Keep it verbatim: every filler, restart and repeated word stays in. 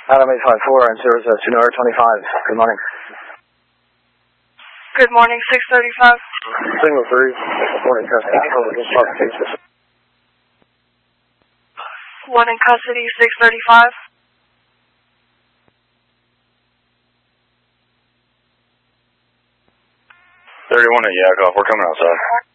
Adam eight five four and zero zero two twenty-five. Good morning. Good morning, six thirty-five. Signal three. Morning, custody. One in custody, six thirty-five. thirty-one at Yakov, we're coming outside.